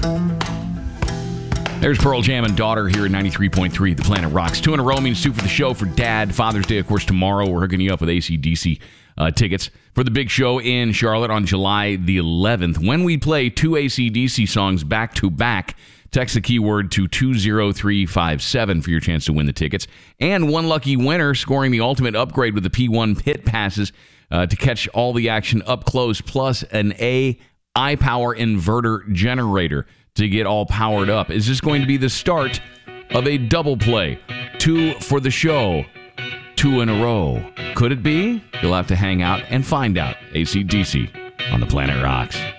There's Pearl Jam and Daughter here at 93.3, The Planet Rocks. 2 in a row means 2 for the show for Dad. Father's Day, of course, tomorrow. We're hooking you up with AC/DC tickets for the big show in Charlotte on July the 11th. When we play 2 AC/DC songs back to back, text the keyword to 20357 for your chance to win the tickets. And one lucky winner scoring the ultimate upgrade with the P1 pit passes to catch all the action up close, plus an iPower inverter generator to get all powered up. Is this going to be the start of a double play? 2 for the show, 2 in a row. Could it be? You'll have to hang out and find out. AC/DC on The Planet Rocks.